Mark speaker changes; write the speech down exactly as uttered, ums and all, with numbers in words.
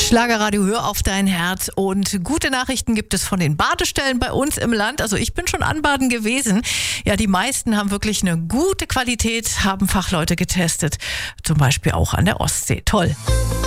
Speaker 1: Schlagerradio, hör auf dein Herz. Und gute Nachrichten gibt es von den Badestellen bei uns im Land. Also ich bin schon anbaden gewesen. Ja, die meisten haben wirklich eine gute Qualität, haben Fachleute getestet. Zum Beispiel auch an der Ostsee. Toll.